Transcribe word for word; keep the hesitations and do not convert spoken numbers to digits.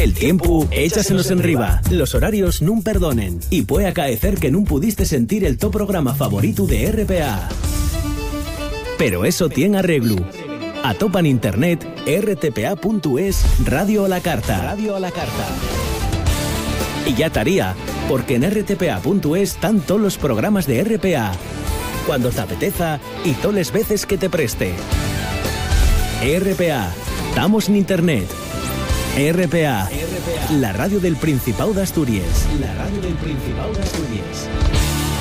El tiempo, échasenos en riba. Los horarios nun perdonen. Y puede acaecer que nun pudiste sentir el top programa favorito de R P A. Pero eso tiene arreglo. Atopa en internet r t p a punto es Radio a la Carta. Radio a la Carta. Y ya estaría, porque en r t p a punto es están todos los programas de R P A. Cuando te apeteza y todas las veces que te preste. R P A. Estamos en internet. R P A. R P A. La radio del Principado de Asturias. La radio del Principado de Asturias.